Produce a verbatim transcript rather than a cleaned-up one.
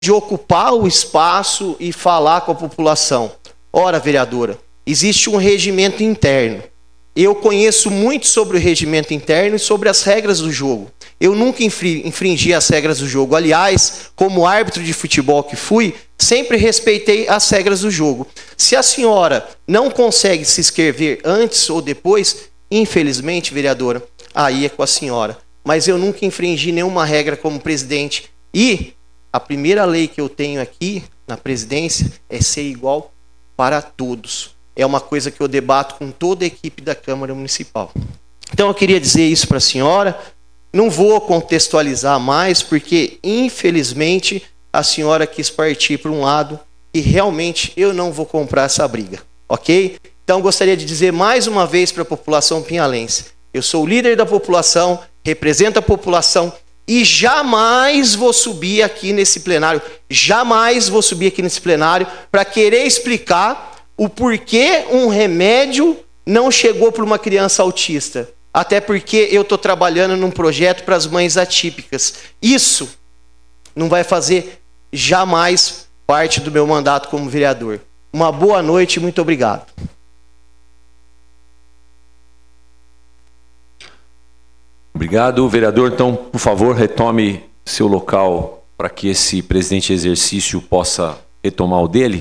de ocupar o espaço e falar com a população. Ora, vereadora, existe um regimento interno. Eu conheço muito sobre o regimento interno e sobre as regras do jogo. Eu nunca infringi as regras do jogo. Aliás, como árbitro de futebol que fui, sempre respeitei as regras do jogo. Se a senhora não consegue se inscrever antes ou depois, infelizmente, vereadora, aí é com a senhora. Mas eu nunca infringi nenhuma regra como presidente. E a primeira lei que eu tenho aqui na presidência é ser igual para todos. É uma coisa que eu debato com toda a equipe da Câmara Municipal. Então eu queria dizer isso para a senhora. Não vou contextualizar mais, porque infelizmente a senhora quis partir para um lado e realmente eu não vou comprar essa briga, ok? Então gostaria de dizer mais uma vez para a população pinhalense, eu sou o líder da população, represento a população e jamais vou subir aqui nesse plenário, jamais vou subir aqui nesse plenário para querer explicar o porquê um remédio não chegou para uma criança autista. Até porque eu estou trabalhando num projeto para as mães atípicas. Isso não vai fazer jamais parte do meu mandato como vereador. Uma boa noite e muito obrigado. Obrigado, vereador. Então, por favor, retome seu local para que esse presidente em exercício possa retomar o dele.